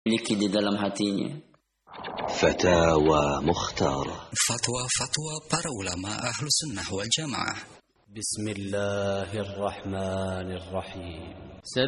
miliki di dalam hatinya. فتاوى مختارة. Fatwa para ulama Ahlus Sunnah wal Jamaah. بسم الله الرحمن الرحيم.